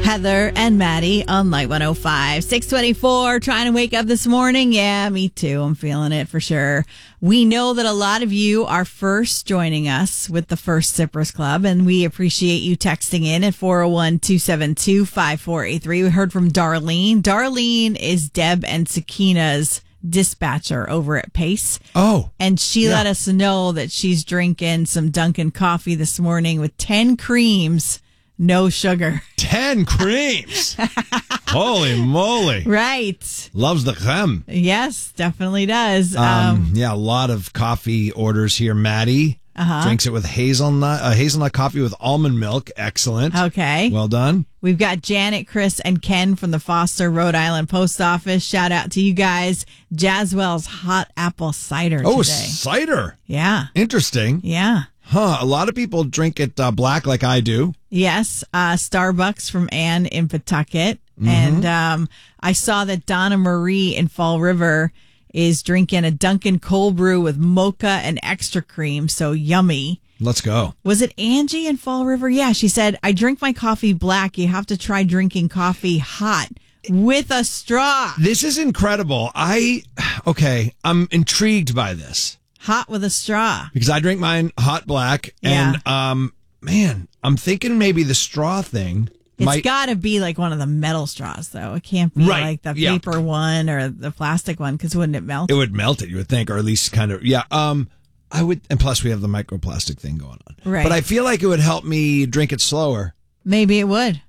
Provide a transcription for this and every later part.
Heather and Maddie on Light 105. 624, trying to wake up this morning. Yeah, me too. I'm feeling it for sure. We know that a lot of you are first joining us with the First Sippers Club, and we appreciate you texting in at 401-272-5483. We heard from Darlene. Darlene is Deb and Sakina's dispatcher over at Pace. Oh. And she let us know that she's drinking some Dunkin' coffee this morning with 10 creams. No sugar. 10 creams. Holy moly. Right. Loves the creme. Yes, definitely does. Yeah, a lot of coffee orders here. Maddie drinks it with hazelnut coffee with almond milk. Excellent. Okay. Well done. We've got Janet, Chris, and Ken from the Foster, Rhode Island Post Office. Shout out to you guys. Jaswell's hot apple cider today. Oh, cider. Yeah. Interesting. Yeah. Huh. A lot of people drink it black like I do. Yes, Starbucks from Ann in Pawtucket. And I saw that Donna Marie in Fall River is drinking a Dunkin' cold brew with mocha and extra cream. So yummy. Let's go. Was it Angie in Fall River? Yeah, she said, I drink my coffee black. You have to try drinking coffee hot with a straw. This is incredible. I'm intrigued by this. Hot with a straw. Because I drink mine hot black. Yeah. And, man, I'm thinking maybe the straw thing. It's got to be like one of the metal straws, though. It can't be like the paper one or the plastic one, because wouldn't it melt? It would melt it, you would think, or at least kind of, I would, and plus we have the microplastic thing going on. Right. But I feel like it would help me drink it slower. Maybe it would.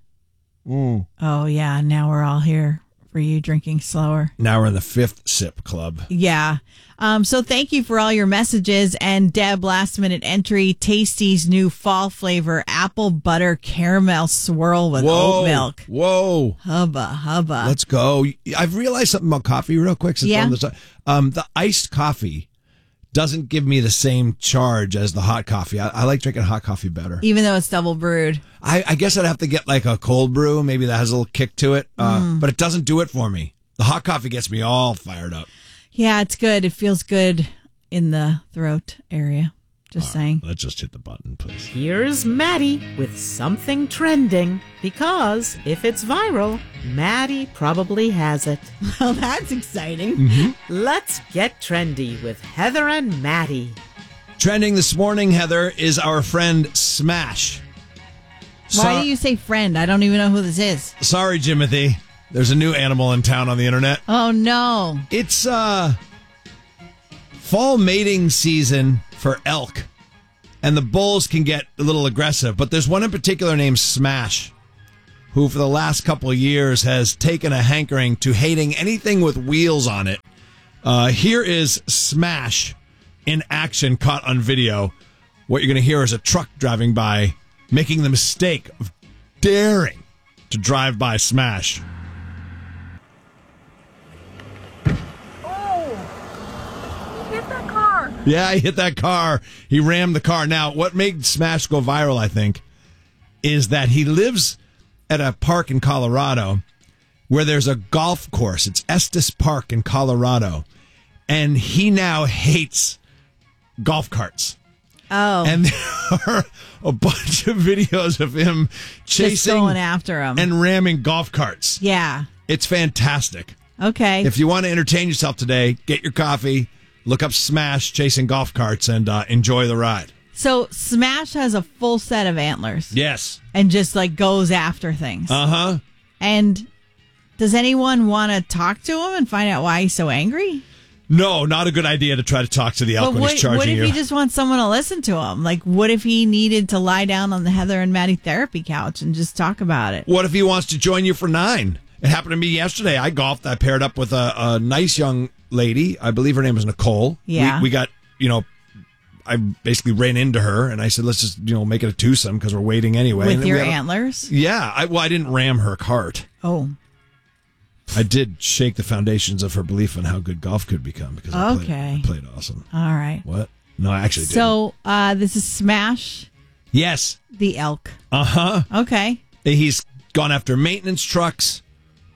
Oh, yeah. Now we're all here for you drinking slower. Now we're in the fifth sip club. Yeah. So thank you for all your messages. And Deb, last minute entry, Tasty's new fall flavor, apple butter caramel swirl with oat milk. Whoa. Hubba. Let's go. I've realized something about coffee real quick. Since we're on this, the iced coffee doesn't give me the same charge as the hot coffee. I like drinking hot coffee better. Even though it's double brewed. I guess I'd have to get like a cold brew. Maybe that has a little kick to it. But it doesn't do it for me. The hot coffee gets me all fired up. Yeah, it's good. It feels good in the throat area. Just saying. Let's just hit the button, please. Here's Maddie with something trending, because if it's viral, Maddie probably has it. Well, that's exciting. Let's get trendy with Heather and Maddie. Trending this morning, Heather, is our friend Smash. Why do you say friend? I don't even know who this is. Sorry, Jimothy. There's a new animal in town on the internet. Oh, no. It's fall mating season for elk, and the bulls can get a little aggressive. But there's one in particular named Smash, who for the last couple of years has taken a hankering to hating anything with wheels on it. Here is Smash in action, caught on video. What you're going to hear is a truck driving by, making the mistake of daring to drive by Smash. Yeah, he hit that car. He rammed the car. Now, what made Smash go viral, I think, is that he lives at a park in Colorado where there's a golf course. It's Estes Park in Colorado. And he now hates golf carts. Oh. And there are a bunch of videos of him chasing, just going after him, and ramming golf carts. Yeah. It's fantastic. Okay. If you want to entertain yourself today, get your coffee, look up Smash chasing golf carts, and enjoy the ride. So Smash has a full set of antlers. Yes. And just like goes after things. Uh-huh. And does anyone want to talk to him and find out why he's so angry? No, not a good idea to try to talk to the elk when he's charging you. What if he just wants someone to listen to him? Like, what if he needed to lie down on the Heather and Maddie therapy couch and just talk about it? What if he wants to join you for 9? It happened to me yesterday. I golfed. I paired up with a nice young lady. I believe her name is Nicole. Yeah. We got, I basically ran into her, and I said, let's just, make it a twosome because we're waiting anyway. With your antlers? Yeah. I didn't ram her cart. Oh. I did shake the foundations of her belief in how good golf could become because I played awesome. All right. What? No, I actually didn't. So this is Smash. Yes. The elk. Uh-huh. Okay. He's gone after maintenance trucks.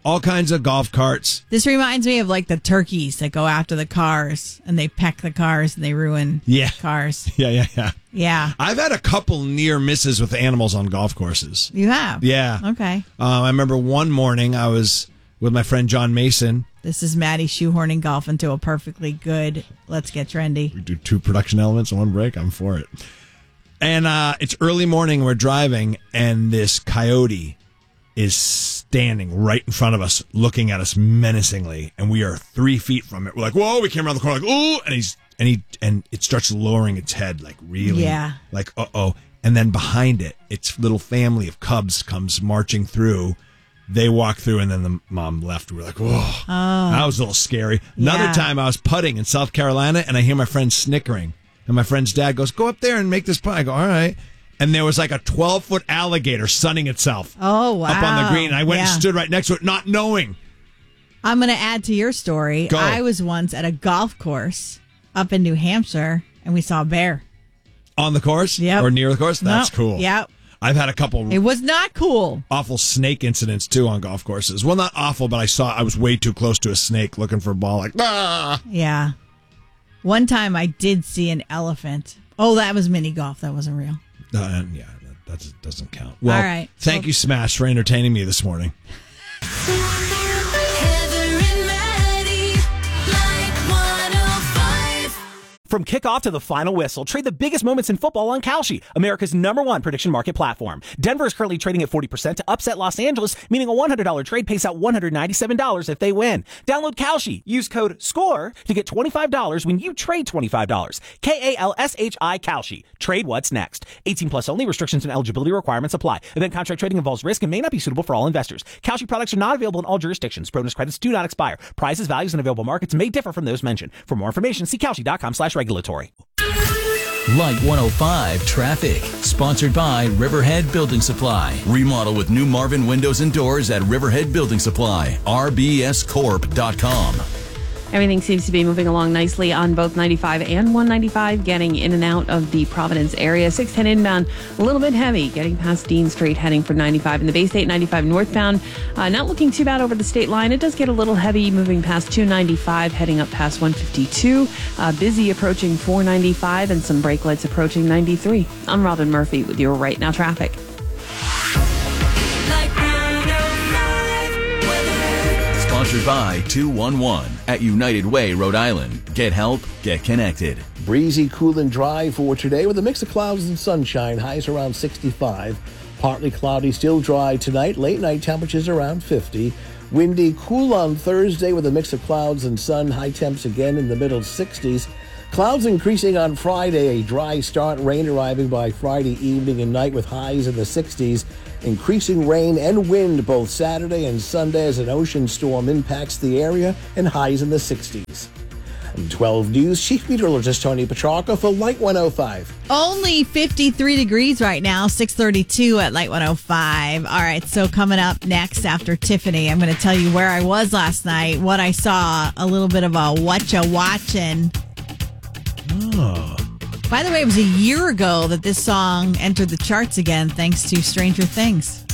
all kinds of golf carts. This reminds me of like the turkeys that go after the cars and they peck the cars and they ruin cars. Yeah. Yeah. I've had a couple near misses with animals on golf courses. You have? Yeah. Okay. I remember one morning I was with my friend John Mason. This is Maddie shoehorning golf into a perfectly good Let's Get Trendy. We do 2 production elements in one break. I'm for it. And it's early morning. We're driving, and this coyote is standing right in front of us, looking at us menacingly, and we are 3 feet from it. We're like, whoa! We came around the corner, like, ooh! And it starts lowering its head, like really, like uh-oh. And then behind it, its little family of cubs comes marching through. They walk through, and then the mom left. We were like, whoa, that was a little scary. Another time, I was putting in South Carolina, and I hear my friend snickering, and my friend's dad goes, "Go up there and make this putt." I go, "All right." And there was like a 12-foot alligator sunning itself. Oh, wow. Up on the green. And I went and stood right next to it, not knowing. I'm going to add to your story. Go. I was once at a golf course up in New Hampshire, and we saw a bear. On the course? Yep. Or near the course? That's cool. Yep. I've had a couple. It was not cool. Awful snake incidents, too, on golf courses. Well, not awful, but I was way too close to a snake looking for a ball. Like, ah! Yeah. One time I did see an elephant. Oh, that was mini golf. That wasn't real. Yeah, that doesn't count. Well, all right. Thank you, Smash, for entertaining me this morning. From kickoff to the final whistle, trade the biggest moments in football on Kalshi, America's #1 prediction market platform. Denver is currently trading at 40% to upset Los Angeles, meaning a $100 trade pays out $197 if they win. Download Kalshi. Use code SCORE to get $25 when you trade $25. KALSHI Kalshi. Trade what's next. 18 plus only. Restrictions and eligibility requirements apply. Event contract trading involves risk and may not be suitable for all investors. Kalshi products are not available in all jurisdictions. Bonus credits do not expire. Prizes, values, and available markets may differ from those mentioned. For more information, see Kalshi.com/regulatory. Light 105 traffic. Sponsored by Riverhead Building Supply. Remodel with new Marvin windows and doors at Riverhead Building Supply. rbscorp.com. Everything seems to be moving along nicely on both 95 and 195, getting in and out of the Providence area. 610 inbound, a little bit heavy, getting past Dean Street, heading for 95. In the Bay State, 95 northbound, not looking too bad over the state line. It does get a little heavy moving past 295, heading up past 152. Busy approaching 495 and some brake lights approaching 93. I'm Robin Murphy with your Right Now traffic. Sponsored by 211 at United Way, Rhode Island. Get help, get connected. Breezy, cool and dry for today with a mix of clouds and sunshine. Highs around 65. Partly cloudy, still dry tonight. Late night temperatures around 50. Windy, cool on Thursday with a mix of clouds and sun. High temps again in the middle 60s. Clouds increasing on Friday. A dry start. Rain arriving by Friday evening and night with highs in the 60s. Increasing rain and wind both Saturday and Sunday as an ocean storm impacts the area and highs in the 60s. 12 News Chief Meteorologist Tony Petrarca for Light 105. Only 53 degrees right now, 632 at Light 105. All right, so coming up next after Tiffany, I'm going to tell you where I was last night, what I saw, a little bit of a whatcha watchin'. Oh. By the way, it was a year ago that this song entered the charts again, thanks to Stranger Things.